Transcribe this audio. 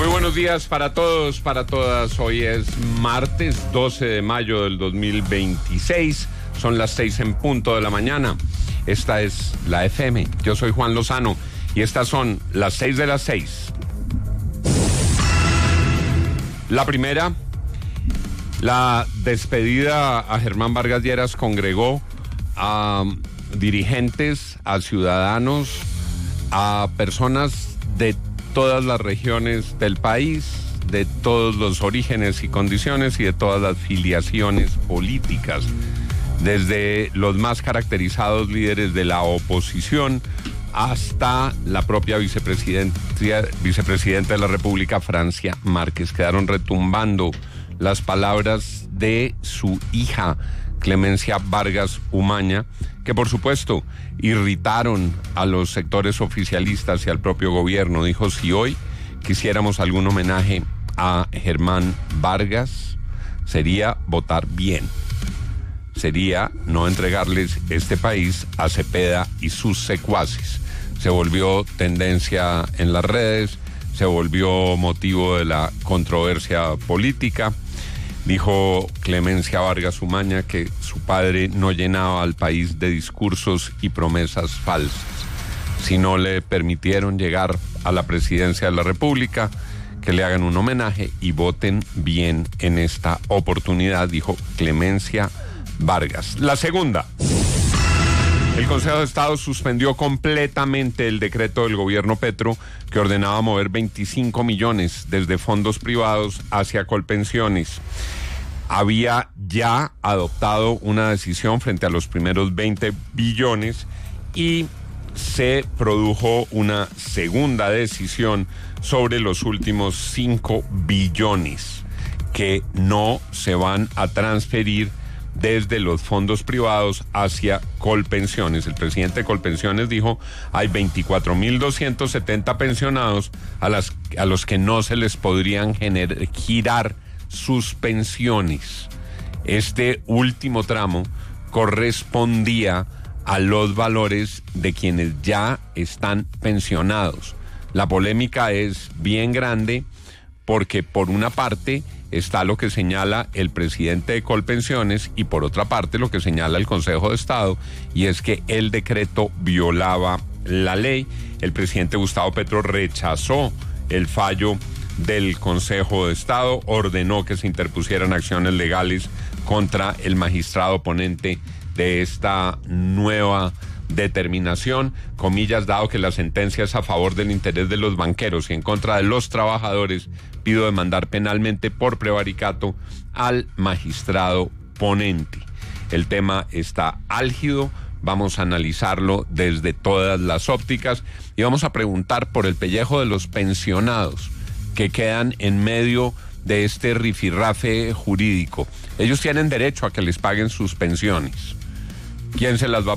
Muy buenos días para todos, para todas. Hoy es martes 12 de mayo del 2026. Son las 6 en punto de la mañana. Esta es la FM. Yo soy Juan Lozano y estas son las 6 de las 6. La primera, la despedida a Germán Vargas Lleras congregó a dirigentes, a ciudadanos, a personas de todas las regiones del país, de todos los orígenes y condiciones y de todas las filiaciones políticas, desde los más caracterizados líderes de la oposición hasta la propia vicepresidenta de la República, Francia Márquez. Quedaron retumbando las palabras de su hija, Clemencia Vargas Umaña, que por supuesto irritaron a los sectores oficialistas y al propio gobierno. Dijo: si hoy quisiéramos algún homenaje a Germán Vargas, sería votar bien, sería no entregarles este país a Cepeda y sus secuaces. Se volvió tendencia en las redes, se volvió motivo de la controversia política. Dijo Clemencia Vargas Umaña que su padre no llenaba al país de discursos y promesas falsas. Si no le permitieron llegar a la presidencia de la República, que le hagan un homenaje y voten bien en esta oportunidad, dijo Clemencia Vargas. La segunda. El Consejo de Estado suspendió completamente el decreto del gobierno Petro que ordenaba mover 25 millones desde fondos privados hacia Colpensiones. Había ya adoptado una decisión frente a los primeros 20 billones y se produjo una segunda decisión sobre los últimos 5 billones que no se van a transferir desde los fondos privados hacia Colpensiones. El presidente de Colpensiones dijo: hay 24.270 pensionados a los que no se les podrían girar sus pensiones. Este último tramo correspondía a los valores de quienes ya están pensionados. La polémica es bien grande porque por una parte está lo que señala el presidente de Colpensiones y por otra parte lo que señala el Consejo de Estado, y es que el decreto violaba la ley. El presidente Gustavo Petro rechazó el fallo del Consejo de Estado, ordenó que se interpusieran acciones legales contra el magistrado ponente de esta nueva determinación, comillas, dado que la sentencia es a favor del interés de los banqueros y en contra de los trabajadores, pido demandar penalmente por prevaricato al magistrado ponente. El tema está álgido, vamos a analizarlo desde todas las ópticas y vamos a preguntar por el pellejo de los pensionados que quedan en medio de este rifirrafe jurídico. Ellos tienen derecho a que les paguen sus pensiones. ¿Quién se las va